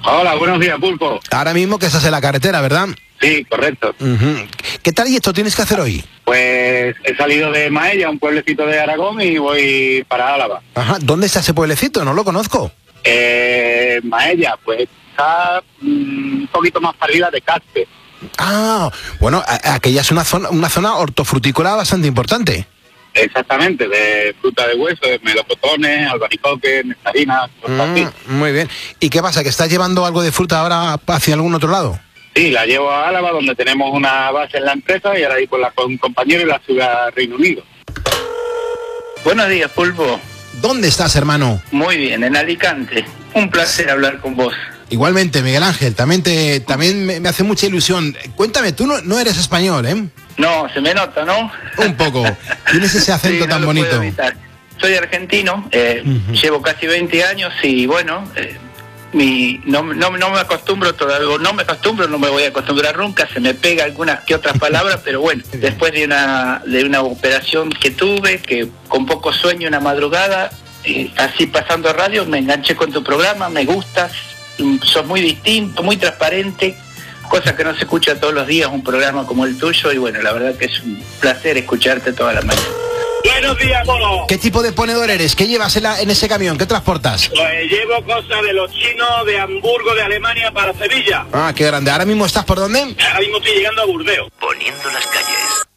Hola, buenos días, Pulpo. Ahora mismo que estás en la carretera, ¿verdad? Sí, correcto. ¿Qué tal y esto tienes que hacer hoy? Pues he salido de Maella, un pueblecito de Aragón, y voy para Álava. Ajá, ¿dónde está ese pueblecito? No lo conozco. Maella, pues está un poquito más para arriba de Caspe. Ah, bueno, aquella es una zona hortofrutícola bastante importante. Exactamente, de fruta de hueso, de melocotones, albaricoques, nectarinas, cosas así. Muy bien. ¿Y qué pasa, que estás llevando algo de fruta ahora hacia algún otro lado? Sí, la llevo a Álava, donde tenemos una base en la empresa, y ahora ahí con un compañero y la ciudad a Reino Unido. Buenos días, Pulpo. ¿Dónde estás, hermano? Muy bien, en Alicante. Un placer hablar con vos. Igualmente, Miguel Ángel, también me hace mucha ilusión. Cuéntame, tú no eres español, ¿eh? No, se me nota, ¿no? Un poco. Tienes ese acento sí, tan no lo bonito. puedo evitar. Soy argentino, llevo casi 20 años y bueno, no me acostumbro todavía, no me voy a acostumbrar nunca, se me pega algunas que otras palabras, pero bueno, después de una operación que tuve, que con poco sueño una madrugada, así pasando radio, me enganché con tu programa, me gustas, sos muy distinto, muy transparente, cosa que no se escucha todos los días, un programa como el tuyo, y bueno, la verdad que es un placer escucharte toda la mañana. Buenos días, Polo. ¿Qué tipo de ponedor eres? ¿Qué llevas en ese camión? ¿Qué transportas? Pues llevo cosas de los chinos de Hamburgo, de Alemania, para Sevilla. Ah, qué grande. ¿Ahora mismo estás por dónde? Ahora mismo estoy llegando a Burdeos. Poniendo las calles.